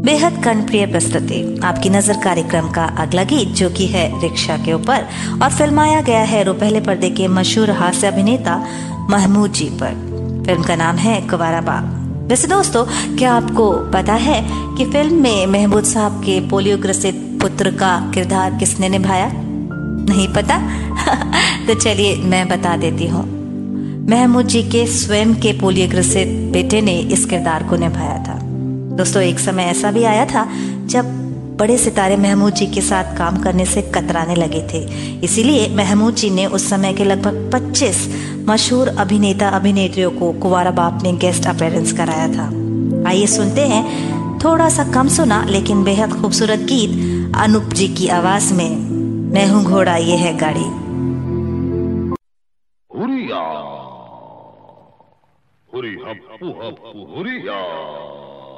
बेहद कर्णप्रिय प्रस्तुति आपकी नजर कार्यक्रम का अगला गीत जो कि है रिक्शा के ऊपर और फिल्माया गया है रुपहले पर्दे के मशहूर हास्य अभिनेता महमूद जी पर। फिल्म का नाम है कुंवारा बाप। वैसे दोस्तों, क्या आपको पता है कि फिल्म में महमूद साहब के पोलियो ग्रसित पुत्र का किरदार किसने निभाया? नहीं पता? तो चलिए मैं बता देती हूँ। महमूद जी के स्वयं के पोलियो ग्रसित बेटे ने इस किरदार को निभाया था। दोस्तों, एक समय ऐसा भी आया था जब बड़े सितारे महमूद जी के साथ काम करने से कतराने लगे थे। इसीलिए महमूद जी ने उस समय के लगभग 25 मशहूर अभिनेता अभिनेत्रियों को कुंवारा बाप में गेस्ट अपीयरेंस कराया था। आइए सुनते हैं थोड़ा सा कम सुना लेकिन बेहद खूबसूरत गीत अनूप जी की आवाज में, मैं हूँ घोड़ा ये है गाड़ी। हुरिया हुरी हप्पू हप्पू हुरिया।